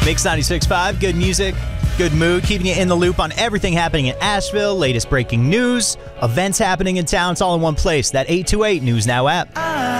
Mix 96.5, good music, good mood, keeping you in the loop on everything happening in Asheville, latest breaking news, events happening in town. It's all in one place. That 828 News Now app.